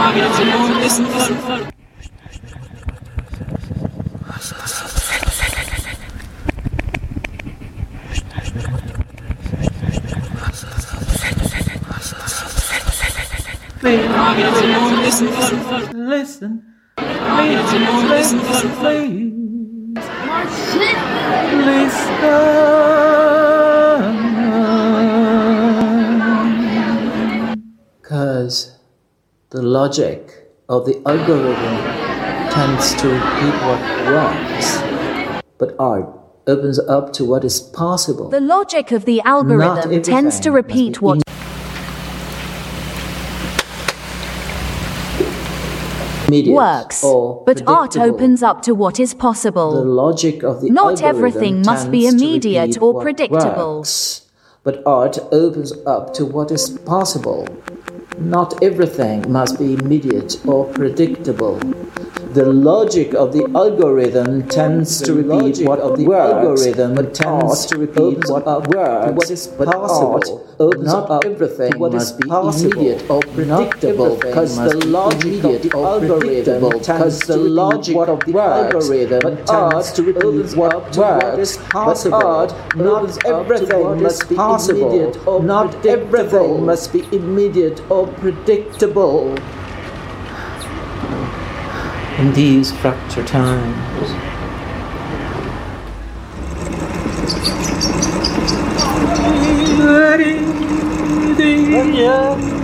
Listen. Please. Because the logic of the algorithm tends to repeat what works, but art opens up to what is possible. The logic of the algorithm tends to repeat what works, but art opens up to what is possible. The logic of the Not everything must be immediate or predictable. Works, but art opens up to what is possible. Not everything must be immediate or predictable. The logic of the algorithm tends to repeat what works, but tends to repeat what works, but art opens up everything must be immediate or predictable, because the logic of the algorithm tends to repeat what algorithm tends to repeat what works, but art not everything must be immediate or not everything must be immediate or predictable. In these fractured times.